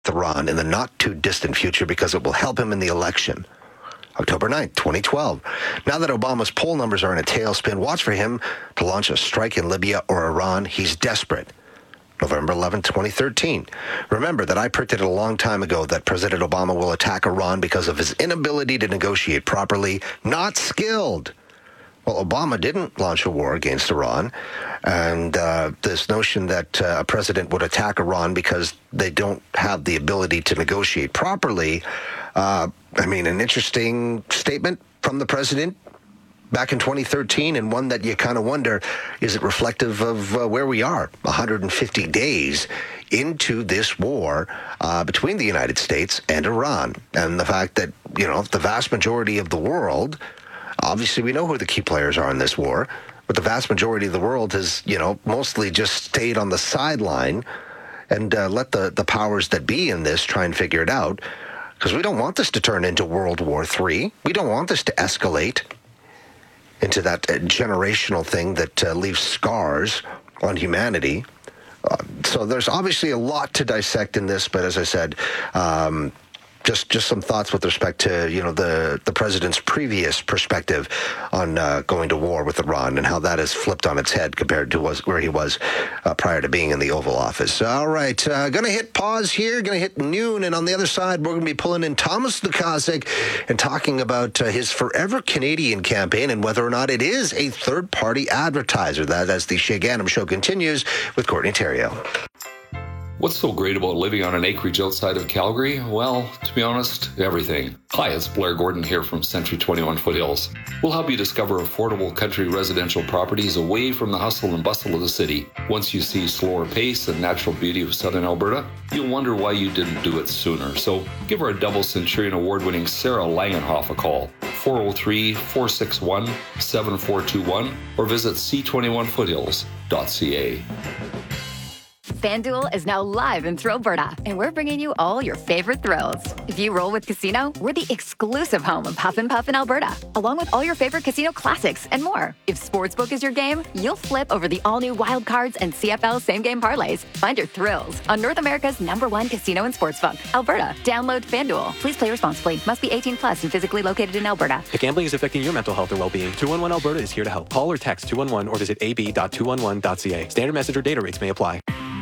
Iran in the not-too-distant future because it will help him in the election. October 9th, 2012. Now that Obama's poll numbers are in a tailspin, watch for him to launch a strike in Libya or Iran. He's desperate. November 11th, 2013. Remember that I predicted a long time ago that President Obama will attack Iran because of his inability to negotiate properly, not skilled. Well, Obama didn't launch a war against Iran, and this notion that a president would attack Iran because they don't have the ability to negotiate properly, an interesting statement from the president back in 2013, and one that you kind of wonder, is it reflective of where we are 150 days into this war between the United States and Iran, and the fact that, the vast majority of the world, obviously, we know who the key players are in this war, but the vast majority of the world has, mostly just stayed on the sideline and let the powers that be in this try and figure it out, because we don't want this to turn into World War III. We don't want this to escalate into that generational thing that leaves scars on humanity. So there's obviously a lot to dissect in this, but as I said, just some thoughts with respect to, the president's previous perspective on going to war with Iran and how that has flipped on its head compared to where he was prior to being in the Oval Office. All right, going to hit pause here, going to hit noon, and on the other side, we're going to be pulling in Thomas Lukaszuk and talking about his Forever Canadian campaign and whether or not it is a third-party advertiser. That, as the Shay Gannam Show continues with Courtney Theriault. What's so great about living on an acreage outside of Calgary? Well, to be honest, everything. Hi, it's Blair Gordon here from Century 21 Foothills. We'll help you discover affordable country residential properties away from the hustle and bustle of the city. Once you see slower pace and natural beauty of southern Alberta, you'll wonder why you didn't do it sooner. So give our double Centurion award-winning Sarah Langenhoff a call, 403-461-7421, or visit c21foothills.ca. FanDuel is now live in Thrillberta, and we're bringing you all your favorite thrills. If you roll with Casino, we're the exclusive home of Huff and Puff in Alberta, along with all your favorite casino classics and more. If Sportsbook is your game, you'll flip over the all-new Wild Cards and CFL same-game parlays. Find your thrills on North America's #1 casino and sportsbook, Alberta. Download FanDuel. Please play responsibly. Must be 18 plus and physically located in Alberta. If gambling is affecting your mental health or well-being, 211 Alberta is here to help. Call or text 211 or visit ab.211.ca. Standard message or data rates may apply.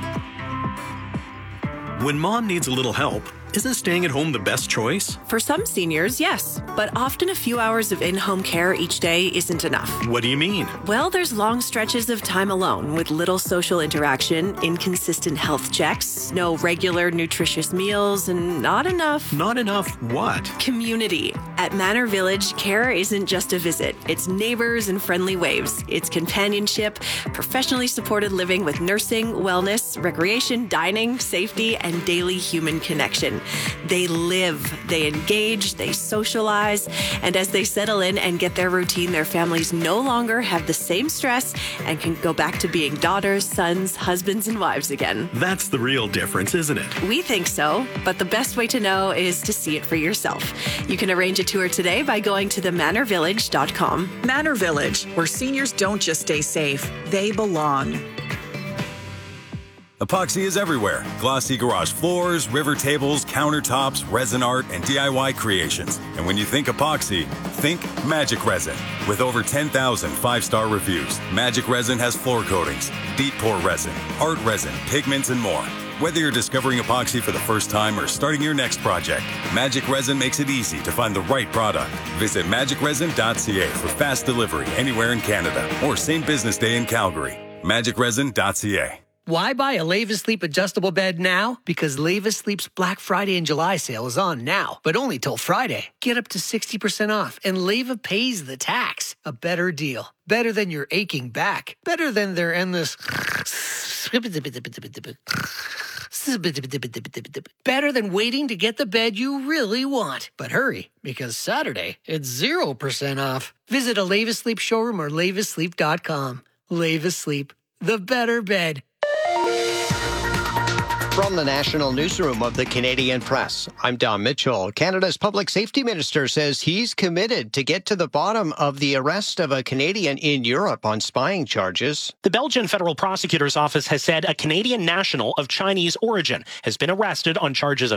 When mom needs a little help, isn't staying at home the best choice? For some seniors, yes. But often a few hours of in-home care each day isn't enough. What do you mean? Well, there's long stretches of time alone with little social interaction, inconsistent health checks, no regular nutritious meals, and not enough... Not enough what? Community. At Manor Village, care isn't just a visit. It's neighbors and friendly waves. It's companionship, professionally supported living with nursing, wellness, recreation, dining, safety, and daily human connection. They live, they engage, they socialize, and as they settle in and get their routine, their families no longer have the same stress and can go back to being daughters, sons, husbands, and wives again. That's the real difference, isn't it? We think so, but the best way to know is to see it for yourself. You can arrange a tour today by going to themanorvillage.com. Manor Village, where seniors don't just stay safe, they belong. Epoxy is everywhere. Glossy garage floors, river tables, countertops, resin art, and DIY creations. And when you think epoxy, think Magic Resin. With over 10,000 five-star reviews, Magic Resin has floor coatings, deep pour resin, art resin, pigments, and more. Whether you're discovering epoxy for the first time or starting your next project, Magic Resin makes it easy to find the right product. Visit magicresin.ca for fast delivery anywhere in Canada or same business day in Calgary. magicresin.ca. Why buy a Leva Sleep adjustable bed now? Because Leva Sleep's Black Friday and July sale is on now, but only till Friday. Get up to 60% off, and Leva pays the tax. A better deal. Better than your aching back. Better than their endless... Better than waiting to get the bed you really want. But hurry, because Saturday, it's 0% off. Visit a Leva Sleep showroom or levasleep.com. Leva Sleep, the better bed. From the National Newsroom of the Canadian Press, I'm Don Mitchell. Canada's Public Safety Minister says he's committed to get to the bottom of the arrest of a Canadian in Europe on spying charges. The Belgian Federal Prosecutor's Office has said a Canadian national of Chinese origin has been arrested on charges of